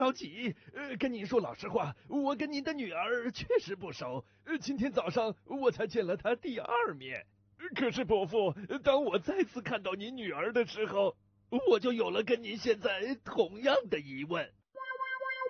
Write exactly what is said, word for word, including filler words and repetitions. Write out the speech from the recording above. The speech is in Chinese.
老几，呃，跟您说老实话，我跟您的女儿确实不熟。呃，今天早上我才见了她第二面。可是伯父，当我再次看到您女儿的时候，我就有了跟您现在同样的疑问。